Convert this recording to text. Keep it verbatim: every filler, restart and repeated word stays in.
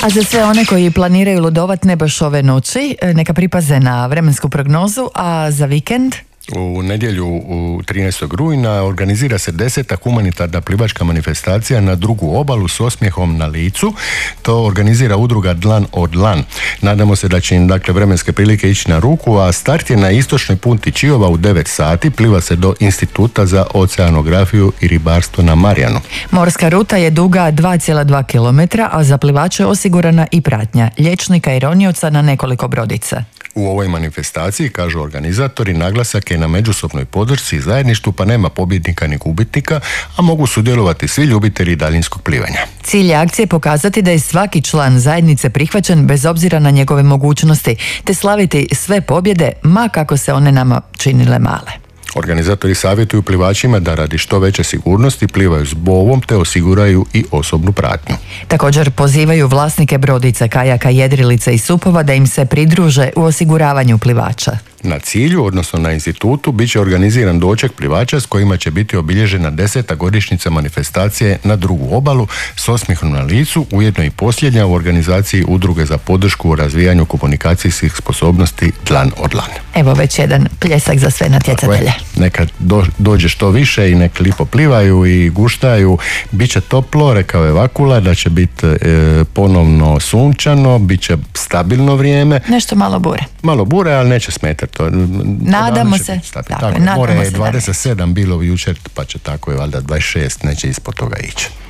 A za sve one koji planiraju ludovat ne baš ove noći, neka pripaze na vremensku prognozu, a za vikend? U nedjelju u trinaestog rujna organizira se deseta humanitarna plivačka manifestacija na drugu obalu s osmijehom na licu. To organizira udruga Dlan od Dlan. Nadamo se da će im dakle vremenske prilike ići na ruku, a start je na istočnoj punti Čiova u devet sati. Pliva se do Instituta za oceanografiju i ribarstvo na Marjanu. Morska ruta je duga dva zarez dva kilometra, a za plivače je osigurana i pratnja liječnika i ronioca na nekoliko brodica. U ovoj manifestaciji, kažu organizatori, naglasak je na međusobnoj podršci i zajedništvu, pa nema pobjednika ni gubitnika, a mogu sudjelovati svi ljubitelji daljinskog plivanja. Cilj je akcije pokazati da je svaki član zajednice prihvaćen bez obzira na njegove mogućnosti, te slaviti sve pobjede, ma kako se one nama činile male. Organizatori savjetuju plivačima da radi što veće sigurnosti plivaju s bovom te osiguraju i osobnu pratnju. Također pozivaju vlasnike brodica, kajaka, jedrilica i supova da im se pridruže u osiguravanju plivača. Na cilju, odnosno na institutu, bit će organiziran doček plivača s kojima će biti obilježena deseta godišnjica manifestacije na drugu obalu s osmijehom na licu, ujedno i posljednja u organizaciji udruge za podršku u razvijanju komunikacijskih sposobnosti Dlan od Dlan. Evo već jedan pljesak za sve natjecatelje. Neka do, dođe što više i nek lipo plivaju i guštaju. Biće toplo, rekao je Vakula, da će biti e, ponovno sunčano, bit će stabilno vrijeme. Nešto malo bure. Malo bure, ali neće smetati. To, nadamo se. Tako, tako, more je dvadeset sedam bilo jučer, pa će tako je valjda dvadeset šest, neće ispod toga ići.